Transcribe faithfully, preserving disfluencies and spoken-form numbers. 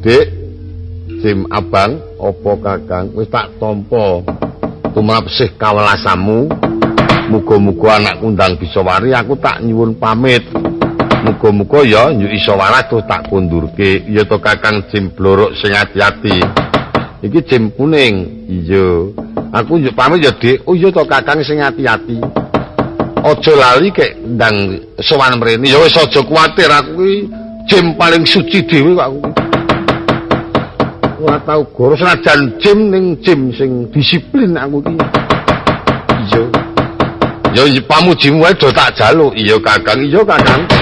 Dik, Jim Abang, apa Kakang wis tak tampa tumrap sih kawelasamu. Muga-muga anak kundang bisa wari, aku tak nyuwun pamit. Muga-muga ya nyuk iso waras terus tak kundurke. Iya to Kakang Jim Blorok sing ati-ati. Iki Jim Kuning. Iya. Aku nyuk pamit ya, Dik. Oh iya to Kakang sing ati-ati. Aja lali kek ndang sowan mrene. Ya wis aja kuwatir, aku iki Jim paling suci dhewe kok aku. Ora tau goro senajan Jim ning Jim sing disiplin aku iki. Iya. Ya pamujimu wae do tak jaluk. Iya Kakang, iya Kakang.